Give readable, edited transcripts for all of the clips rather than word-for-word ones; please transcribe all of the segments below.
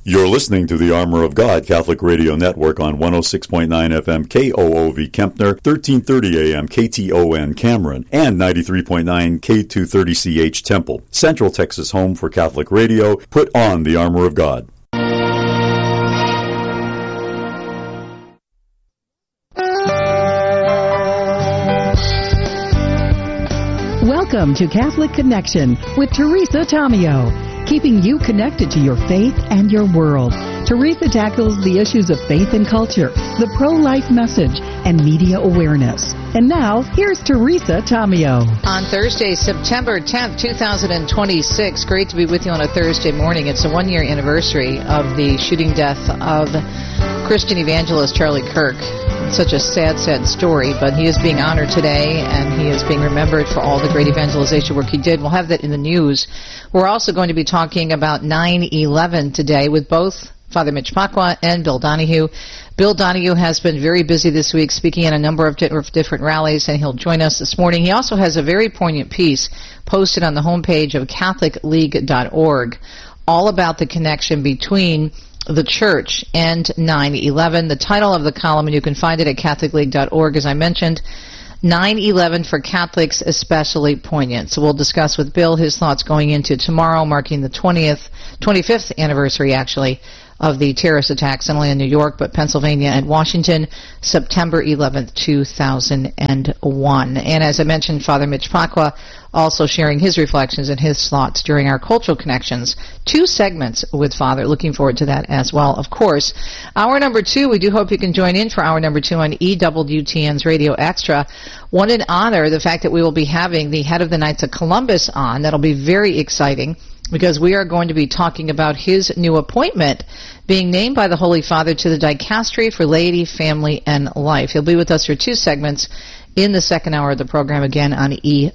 You're listening to the Armor of God Catholic Radio Network on 106.9 FM KOOV Kempner, 1330 AM KTON Cameron, and 93.9 K230CH Temple. Central Texas home for Catholic radio. Put on the Armor of God. Welcome to Catholic Connection with Teresa Tomeo, keeping you connected to your faith and your world. Teresa tackles the issues of faith and culture, the pro-life message, and media awareness. And now, here's Teresa Tomeo. On Thursday, September 10th, 2026, great to be with you on a Thursday morning. It's a one-year anniversary of the shooting death of Christian evangelist Charlie Kirk. Such a sad, sad story, but he is being honored today, and he is being remembered for all the great evangelization work he did. We'll have that in the news. We're also going to be talking about 9/11 today with both Father Mitch Pacwa and Bill Donahue. Bill Donahue has been very busy this week speaking at a number of different rallies, and he'll join us this morning. He also has a very poignant piece posted on the homepage of CatholicLeague.org all about the connection between the church and 9/11. The title of the column, and you can find it at CatholicLeague.org, as I mentioned, 9/11 for Catholics especially poignant. So we'll discuss with Bill his thoughts going into tomorrow, marking the 25th anniversary, actually, of the terrorist attacks, not only in New York, but Pennsylvania and Washington, September 11th, 2001. And as I mentioned, Father Mitch Pacwa also sharing his reflections and his thoughts during our Cultural Connections. 2 segments with Father. Looking forward to that as well, of course. Hour number 2, we do hope you can join in for hour number 2 on EWTN's Radio Extra. One in honor, the fact that we will be having the head of the Knights of Columbus on. That'll be very exciting, because we are going to be talking about his new appointment being named by the Holy Father to the Dicastery for Laity, Family, and Life. He'll be with us for 2 segments in the second hour of the program, again on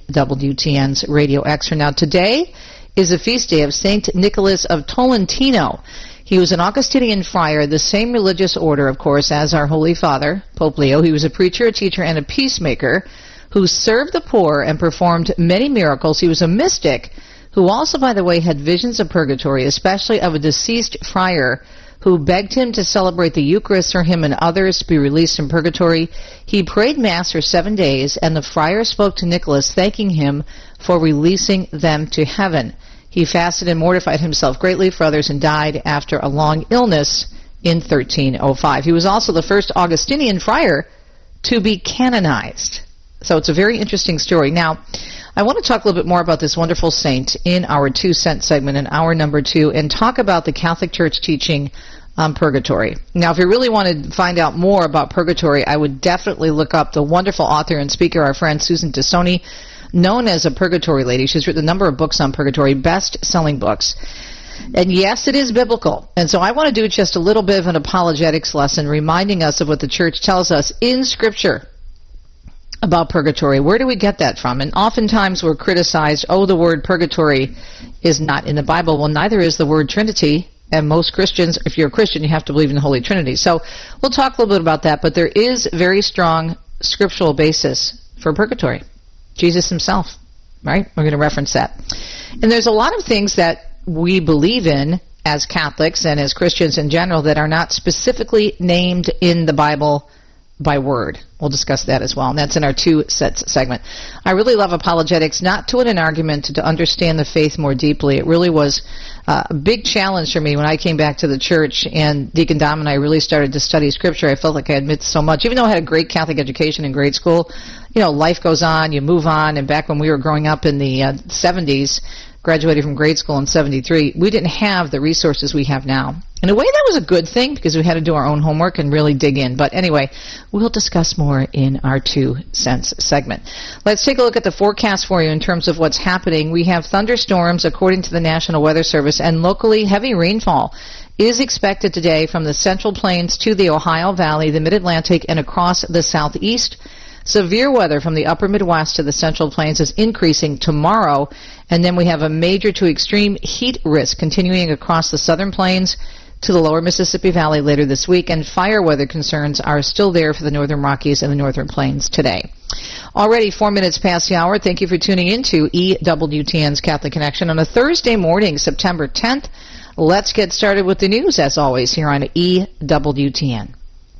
EWTN's Radio Extra. Now, today is a feast day of St. Nicholas of Tolentino. He was an Augustinian friar, the same religious order, of course, as our Holy Father, Pope Leo. He was a preacher, a teacher, and a peacemaker who served the poor and performed many miracles. He was a mystic who also, by the way, had visions of purgatory, especially of a deceased friar who begged him to celebrate the Eucharist for him and others to be released from purgatory. He prayed Mass for 7 days, and the friar spoke to Nicholas, thanking him for releasing them to heaven. He fasted and mortified himself greatly for others and died after a long illness in 1305. He was also the first Augustinian friar to be canonized. So it's a very interesting story. Now, I want to talk a little bit more about this wonderful saint in our 2 cent segment in hour number 2 and talk about the Catholic Church teaching on purgatory. Now, if you really want to find out more about purgatory, I would definitely look up the wonderful author and speaker, our friend Susan Tassoni, known as a Purgatory Lady. She's written a number of books on purgatory, best-selling books. And yes, it is biblical. And so I want to do just a little bit of an apologetics lesson, reminding us of what the Church tells us in Scripture about purgatory. Where do we get that from? And oftentimes we're criticized, the word purgatory is not in the Bible. Well, neither is the word Trinity. And most Christians, if you're a Christian, you have to believe in the Holy Trinity. So we'll talk a little bit about that, but there is very strong scriptural basis for purgatory. Jesus himself, right? We're going to reference that. And there's a lot of things that we believe in as Catholics and as Christians in general that are not specifically named in the Bible by word. We'll discuss that as well, and that's in our 2 sets segment. I really love apologetics, not to win an argument, to understand the faith more deeply. It really was a big challenge for me when I came back to the church, and Deacon Dom and I really started to study Scripture. I felt like I had missed so much. Even though I had a great Catholic education in grade school, life goes on, you move on, and back when we were growing up in the 70s, graduated from grade school in 73, we didn't have the resources we have now. In a way, that was a good thing because we had to do our own homework and really dig in. But anyway, we'll discuss more in our 2 cents segment. Let's take a look at the forecast for you in terms of what's happening. We have thunderstorms according to the National Weather Service, and locally heavy rainfall is expected today from the Central Plains to the Ohio Valley, the Mid-Atlantic, and across the Southeast. Severe weather from the upper Midwest to the Central Plains is increasing tomorrow, and then we have a major to extreme heat risk continuing across the Southern Plains to the lower Mississippi Valley later this week, and fire weather concerns are still there for the Northern Rockies and the Northern Plains today. Already 4 minutes past the hour. Thank you for tuning in to EWTN's Catholic Connection on a Thursday morning, September 10th. Let's get started with the news, as always, here on EWTN.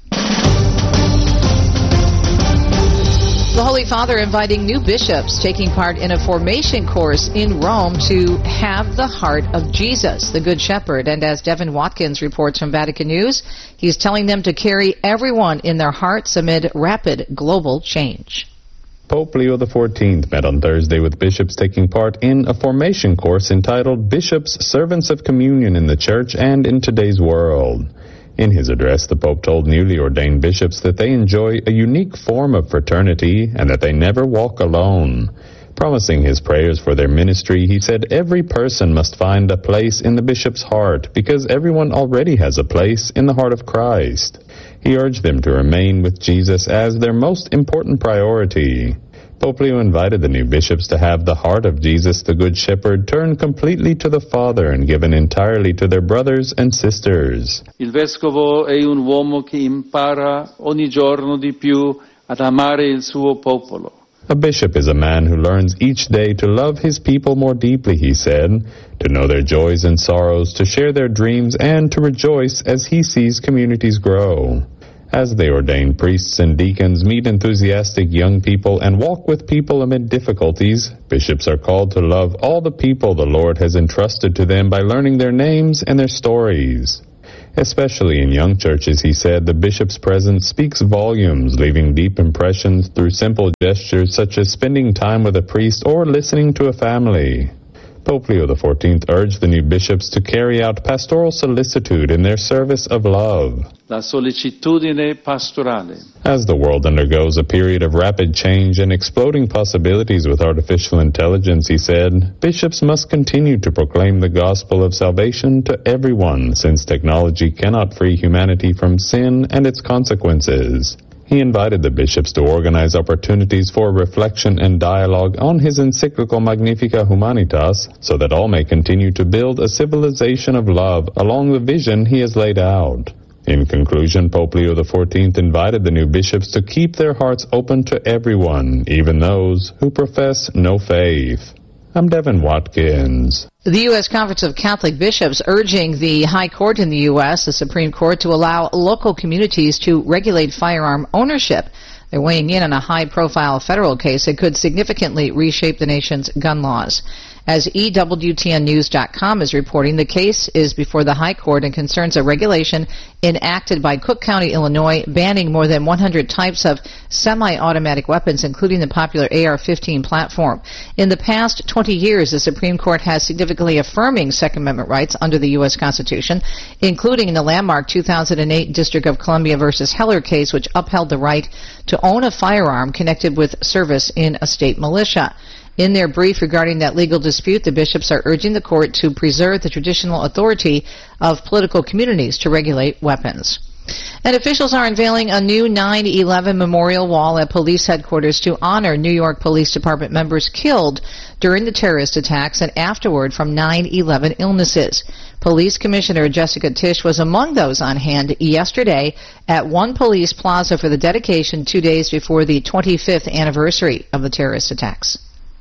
The Holy Father inviting new bishops taking part in a formation course in Rome to have the heart of Jesus, the Good Shepherd. And as Devin Watkins reports from Vatican News, he's telling them to carry everyone in their hearts amid rapid global change. Pope Leo XIV met on Thursday with bishops taking part in a formation course entitled Bishops, Servants of Communion in the Church and in Today's World. In his address, the Pope told newly ordained bishops that they enjoy a unique form of fraternity and that they never walk alone. Promising his prayers for their ministry, he said every person must find a place in the bishop's heart because everyone already has a place in the heart of Christ. He urged them to remain with Jesus as their most important priority. Pope Leo invited the new bishops to have the heart of Jesus, the Good Shepherd, turned completely to the Father and given entirely to their brothers and sisters. Il vescovo è un uomo che impara ogni giorno di più ad amare il suo popolo. A bishop is a man who learns each day to love his people more deeply, he said, to know their joys and sorrows, to share their dreams, and to rejoice as he sees communities grow. As they ordain priests and deacons, meet enthusiastic young people, and walk with people amid difficulties, bishops are called to love all the people the Lord has entrusted to them by learning their names and their stories. Especially in young churches, he said, the bishop's presence speaks volumes, leaving deep impressions through simple gestures such as spending time with a priest or listening to a family. Pope Leo XIV urged the new bishops to carry out pastoral solicitude in their service of love. La sollecitudine pastorale. As the world undergoes a period of rapid change and exploding possibilities with artificial intelligence, he said, bishops must continue to proclaim the gospel of salvation to everyone, since technology cannot free humanity from sin and its consequences. He invited the bishops to organize opportunities for reflection and dialogue on his encyclical Magnificat Humanitas, so that all may continue to build a civilization of love along the vision he has laid out. In conclusion, Pope Leo XIV invited the new bishops to keep their hearts open to everyone, even those who profess no faith. I'm Devin Watkins. The U.S. Conference of Catholic Bishops urging the High Court in the U.S., the Supreme Court, to allow local communities to regulate firearm ownership. They're weighing in on a high-profile federal case that could significantly reshape the nation's gun laws. As EWTNnews.com is reporting, the case is before the High Court and concerns a regulation enacted by Cook County, Illinois, banning more than 100 types of semi-automatic weapons, including the popular AR-15 platform. In the past 20 years, the Supreme Court has significantly affirming Second Amendment rights under the U.S. Constitution, including in the landmark 2008 District of Columbia versus Heller case, which upheld the right to own a firearm connected with service in a state militia. In their brief regarding that legal dispute, the bishops are urging the court to preserve the traditional authority of political communities to regulate weapons. And officials are unveiling a new 9/11 memorial wall at police headquarters to honor New York Police Department members killed during the terrorist attacks and afterward from 9/11 illnesses. Police Commissioner Jessica Tisch was among those on hand yesterday at One Police Plaza for the dedication 2 days before the 25th anniversary of the terrorist attacks.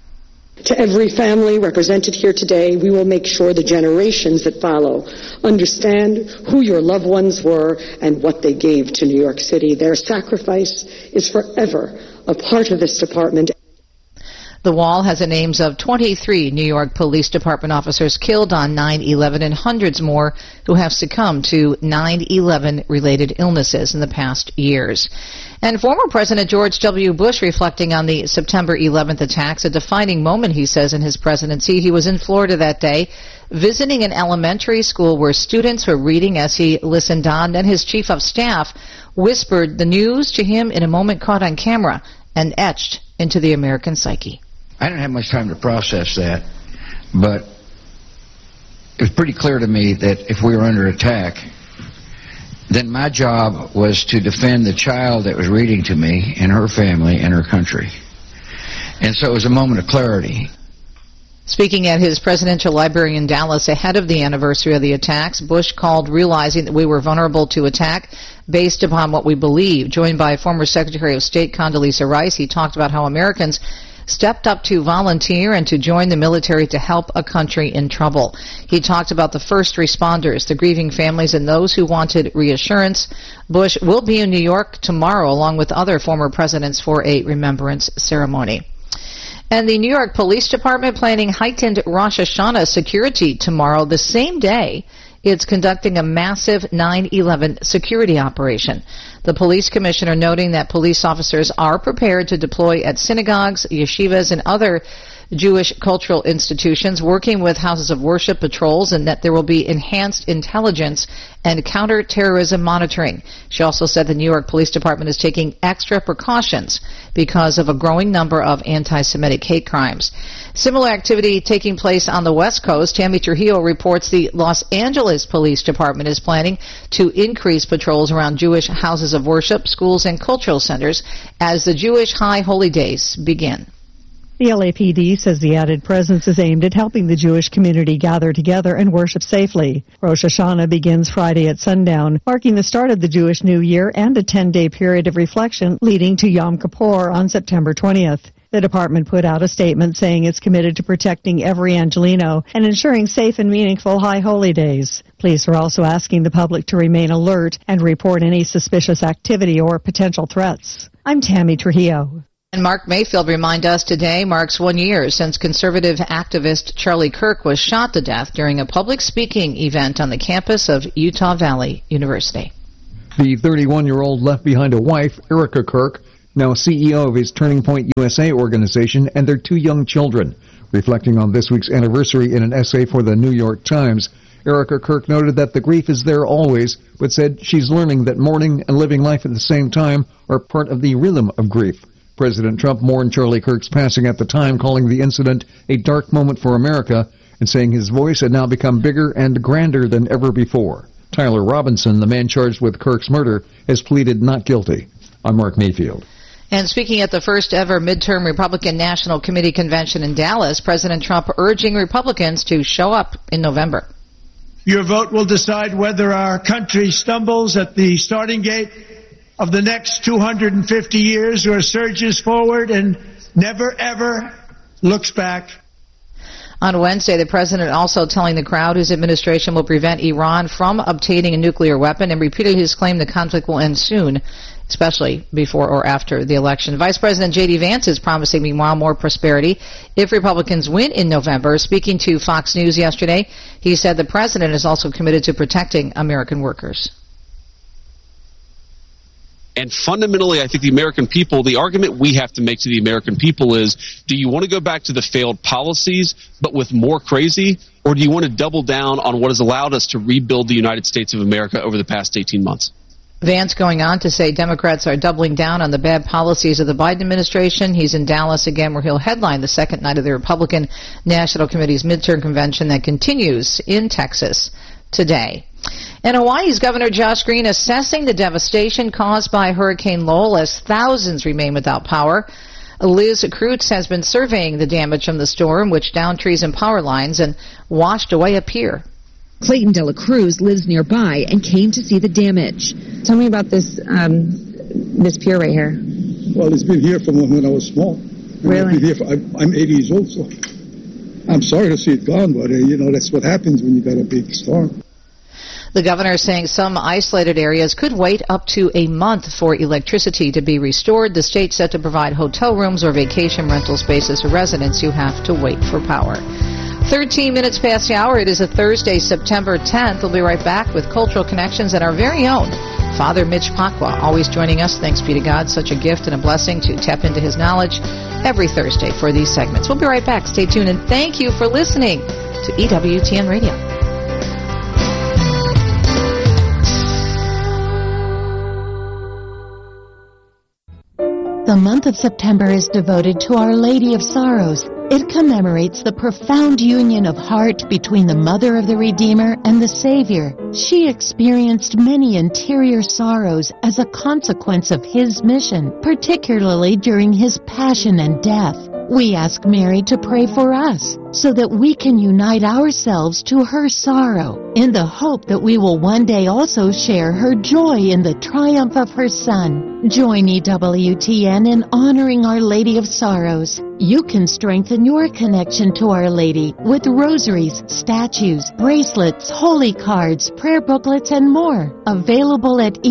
To every family represented here today, we will make sure the generations that follow understand who your loved ones were and what they gave to New York City. Their sacrifice is forever a part of this department. The wall has the names of 23 New York Police Department officers killed on 9/11 and hundreds more who have succumbed to 9/11 related illnesses in the past years. And former President George W. Bush reflecting on the September 11th attacks, a defining moment, he says, in his presidency. He was in Florida that day, visiting an elementary school where students were reading as he listened on. Then his chief of staff whispered the news to him in a moment caught on camera and etched into the American psyche. I didn't have much time to process that, but it was pretty clear to me that if we were under attack, then my job was to defend the child that was reading to me and her family and her country. And so it was a moment of clarity. Speaking at his presidential library in Dallas ahead of the anniversary of the attacks, Bush called realizing that we were vulnerable to attack based upon what we believe. Joined by former Secretary of State Condoleezza Rice, he talked about how Americans stepped up to volunteer and to join the military to help a country in trouble. He talked about the first responders, the grieving families, and those who wanted reassurance. Bush will be in New York tomorrow along with other former presidents for a remembrance ceremony. And the New York Police Department planning heightened Rosh Hashanah security tomorrow, the same day it's conducting a massive 9/11 security operation. The police commissioner noting that police officers are prepared to deploy at synagogues, yeshivas, and other Jewish cultural institutions, working with houses of worship patrols, and that there will be enhanced intelligence and counterterrorism monitoring. She also said the New York Police Department is taking extra precautions because of a growing number of anti-Semitic hate crimes. Similar activity taking place on the West Coast. Tammy Trujillo reports the Los Angeles Police Department is planning to increase patrols around Jewish houses of worship, schools, and cultural centers as the Jewish High Holy Days begin. The LAPD says the added presence is aimed at helping the Jewish community gather together and worship safely. Rosh Hashanah begins Friday at sundown, marking the start of the Jewish New Year and a 10-day period of reflection leading to Yom Kippur on September 20th. The department put out a statement saying it's committed to protecting every Angelino and ensuring safe and meaningful High Holy Days. Police are also asking the public to remain alert and report any suspicious activity or potential threats. I'm Tammy Trujillo. And Mark Mayfield reminded us today marks 1 year since conservative activist Charlie Kirk was shot to death during a public speaking event on the campus of Utah Valley University. The 31-year-old left behind a wife, Erica Kirk, now CEO of his Turning Point USA organization, and their 2 young children. Reflecting on this week's anniversary in an essay for the New York Times, Erica Kirk noted that the grief is there always, but said she's learning that mourning and living life at the same time are part of the rhythm of grief. President Trump mourned Charlie Kirk's passing at the time, calling the incident a dark moment for America and saying his voice had now become bigger and grander than ever before. Tyler Robinson, the man charged with Kirk's murder, has pleaded not guilty. I'm Mark Mayfield. And speaking at the first ever midterm Republican National Committee convention in Dallas, President Trump urging Republicans to show up in November. Your vote will decide whether our country stumbles at the starting gate of the next 250 years or surges forward and never, ever looks back. On Wednesday, the president also telling the crowd his administration will prevent Iran from obtaining a nuclear weapon and repeated his claim the conflict will end soon, especially before or after the election. Vice President J.D. Vance is promising, meanwhile, more prosperity if Republicans win in November. Speaking to Fox News yesterday, he said the president is also committed to protecting American workers. And fundamentally, I think the American people, the argument we have to make to the American people is, do you want to go back to the failed policies, but with more crazy, or do you want to double down on what has allowed us to rebuild the United States of America over the past 18 months? Vance going on to say Democrats are doubling down on the bad policies of the Biden administration. He's in Dallas again, where he'll headline the second night of the Republican National Committee's midterm convention that continues in Texas today. And Hawaii's Governor Josh Green assessing the devastation caused by Hurricane Lowell as thousands remain without power. Liz Kreutz has been surveying the damage from the storm, which downed trees and power lines and washed away a pier. Clayton Dela Cruz lives nearby and came to see the damage. Tell me about this this pier right here. Well, it's been here from when I was small. Really? I've been here I'm 80 years old, so I'm sorry to see it gone, but that's what happens when you got a big storm. The governor is saying some isolated areas could wait up to a month for electricity to be restored. The state set to provide hotel rooms or vacation rental spaces for residents who have to wait for power. 13 minutes past the hour. It is a Thursday, September 10th. We'll be right back with Cultural Connections and our very own Father Mitch Pacwa, always joining us. Thanks be to God. Such a gift and a blessing to tap into his knowledge every Thursday for these segments. We'll be right back. Stay tuned, and thank you for listening to EWTN Radio. The month of September is devoted to Our Lady of Sorrows. It commemorates the profound union of heart between the Mother of the Redeemer and the Savior. She experienced many interior sorrows as a consequence of His mission, particularly during His passion and death. We ask Mary to pray for us so that we can unite ourselves to her sorrow in the hope that we will one day also share her joy in the triumph of her Son. Join EWTN in honoring Our Lady of Sorrows. You can strengthen your connection to Our Lady with rosaries, statues, bracelets, holy cards, prayer booklets, and more. Available at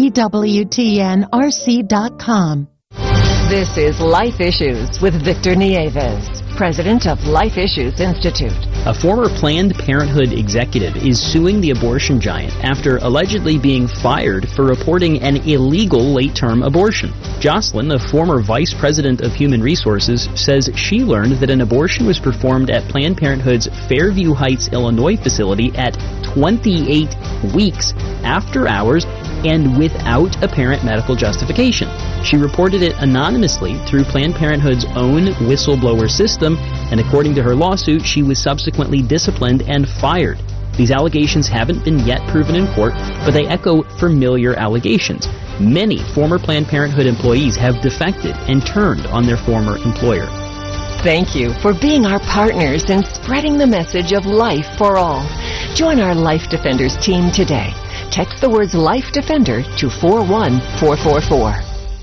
EWTNRC.com. This is Life Issues with Victor Nieves, president of Life Issues Institute. A former Planned Parenthood executive is suing the abortion giant after allegedly being fired for reporting an illegal late-term abortion. Jocelyn, the former vice president of Human Resources, says she learned that an abortion was performed at Planned Parenthood's Fairview Heights, Illinois facility at 28 weeks after hours and without apparent medical justification. She reported it anonymously through Planned Parenthood's own whistleblower system, and according to her lawsuit, she was subsequently disciplined and fired. These allegations haven't been yet proven in court, but they echo familiar allegations. Many former Planned Parenthood employees have defected and turned on their former employer. Thank you for being our partners in spreading the message of life for all. Join our Life Defenders team today. Text the words Life Defender to 41444.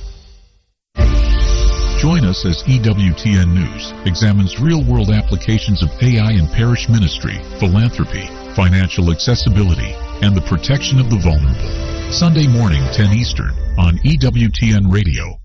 Join us as EWTN News examines real-world applications of AI in parish ministry, philanthropy, financial accessibility, and the protection of the vulnerable. Sunday morning, 10 Eastern, on EWTN Radio.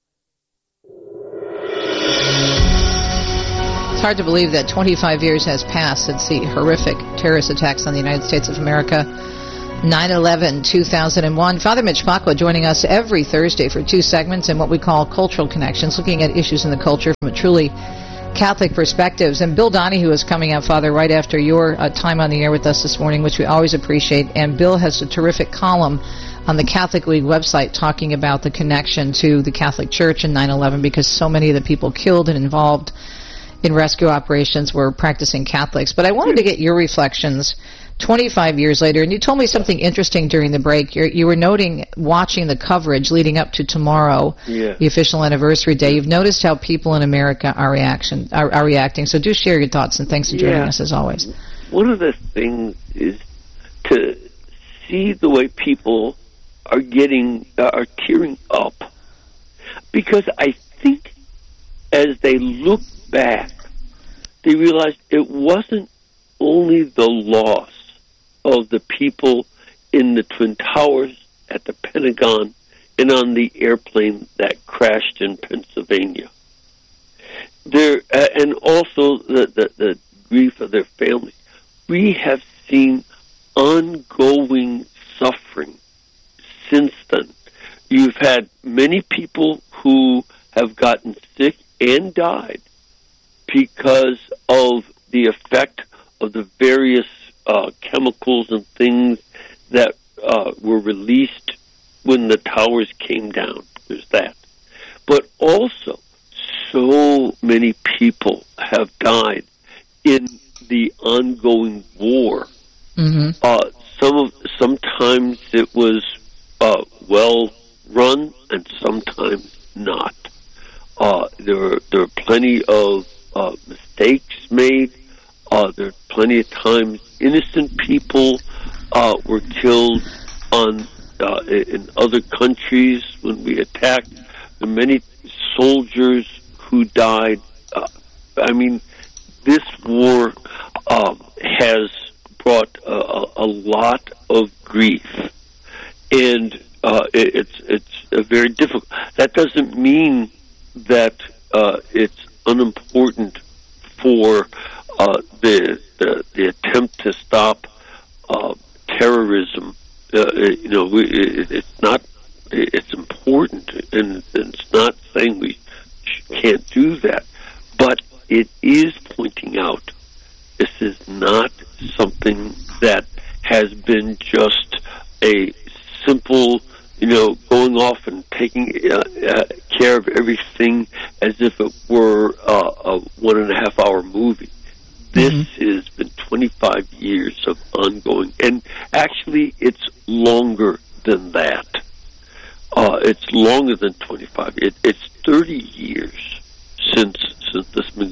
It's hard to believe that 25 years has passed since the horrific terrorist attacks on the United States of America. 9/11/2001. Father Mitch Pacwa joining us every Thursday for 2 segments in what we call Cultural Connections, looking at issues in the culture from a truly Catholic perspectives. And Bill Donahue is coming out, Father, right after your time on the air with us this morning, which we always appreciate. And Bill has a terrific column on the Catholic League website talking about the connection to the Catholic Church in 9/11, because so many of the people killed and involved in rescue operations were practicing Catholics. But I wanted to get your reflections 25 years later, and you told me something interesting during the break. You were noting, watching the coverage leading up to tomorrow, the official anniversary day. You've noticed how people in America are reacting. So do share your thoughts, and thanks for joining us as always. One of the things is to see the way people are tearing up, because I think as they look back, they realize it wasn't only the loss of the people in the Twin Towers, at the Pentagon, and on the airplane that crashed in Pennsylvania. And also the grief of their families. We have seen ongoing suffering since then. You've had many people who have gotten sick and died because of the effect of the various chemicals and things that were released when the towers came down. There's that. But also, so many people have died in the ongoing war. Mm-hmm. Sometimes it was well run, and sometimes not. There are plenty of mistakes made. There are plenty of times innocent people were killed in other countries when we attacked. There are many soldiers who died. This war has brought a lot of grief, and it's very difficult. That doesn't mean that it's unimportant for the attempt to stop terrorism. It's not. It's important, and it's not saying we can't do that, but it is pointing out this is not something that has been just a simple, going off and taking care of everything as if it were a 1.5 hour movie. This has been 25 years of ongoing, and actually it's longer than that. It's longer than 25. It's 30 years since this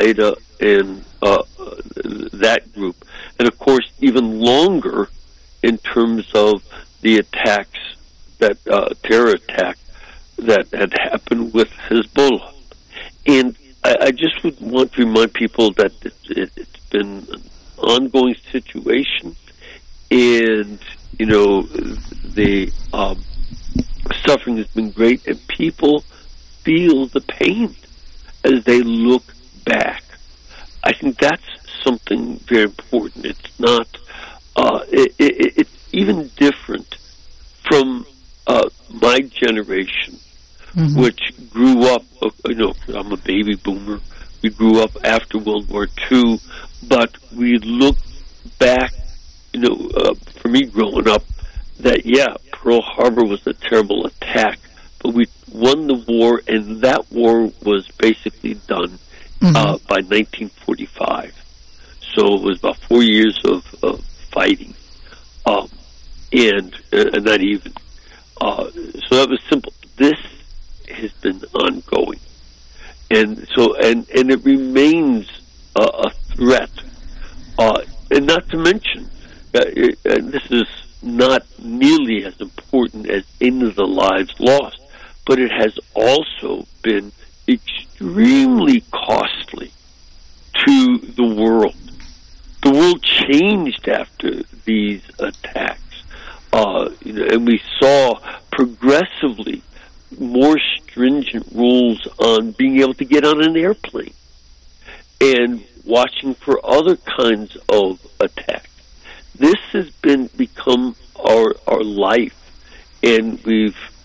Qaeda and that group, and of course even longer in terms of the attacks, that terror attack that had happened with Hezbollah. And I just would want to remind people that it's been an ongoing situation, and the suffering has been great, and people feel the pain as they look back. I think that's something very important. It's not. It's even different from my generation, which grew up. I'm a baby boomer. We grew up after World War II, but we look back. For me growing up, that Pearl Harbor was a terrible attack, but we won the war, and that war was basically done by 1945. So it was about 4 years of fighting, and not even. So that was simple. This has been ongoing, and so and it remains a threat, and not to mention, and this is not nearly as important as any of the lives lost, but it has also been extremely costly to the world. The world changed after these attacks, and we saw progressively more stringent rules on being able to get on an airplane and watching for other kinds of attacks. This has become our life, and we've